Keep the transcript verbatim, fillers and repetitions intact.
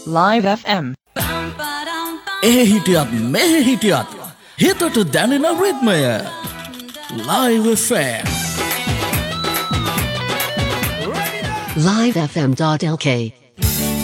Live F M. Eh hitiat meh hitiat. Hito to Danina Ritmaya. Live F M. live f m dot l k